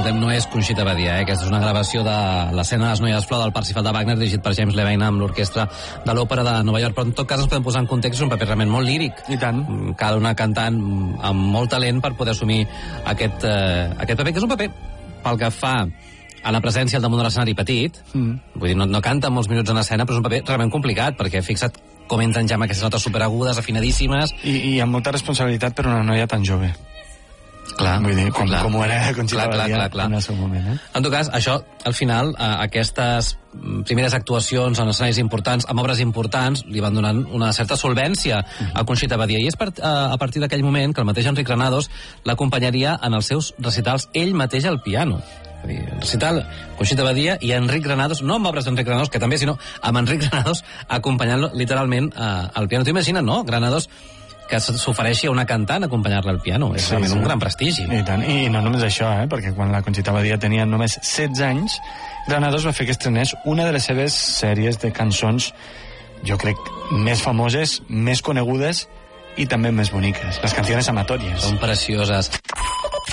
escoltem no és Conxita Badia, Aquesta és una gravació de l'escena de Les Noies Flor del Parsifal de Wagner, dirigit per James Levine amb l'orquestra de l'Òpera de Nova York, però en tot cas ens podem posar en context, és un paper realment molt líric. I tant. Cal una cantant amb molt talent per poder assumir aquest paper, que és un paper pel que fa a la presència al damunt de l'escenari petit, vull dir, no canta molts minuts en escena, però és un paper realment complicat, perquè fixa't com entren ja amb aquestes notes superagudes, afinadíssimes. I amb molta responsabilitat per una noia tan jove. Clar, vull dir, com ho era Conxita Badia clar. en el seu moment. En tot cas, això, al final, aquestes primeres actuacions en escenaris importants, amb obres importants, li van donant una certa solvència a Conxita Badia. I és a partir d'aquell moment que el mateix Enric Granados l'acompanyaria en els seus recitals ell mateix al piano. Recital Conxita Badia i Enric Granados, no amb obres d'Enric Granados, que també, sinó amb Enric Granados acompanyant-lo literalment al piano. T'ho imagines, no? Granados que s'ofereixi a una cantant acompanyar-la al piano. És realment un gran prestigi. I tant. I no només això, perquè quan la Conxita Badia tenia només 16 anys, Granados va fer que estrenés una de les seves sèries de cançons, jo crec, més famoses, més conegudes i també més boniques. Les canciones amatorias. Són precioses.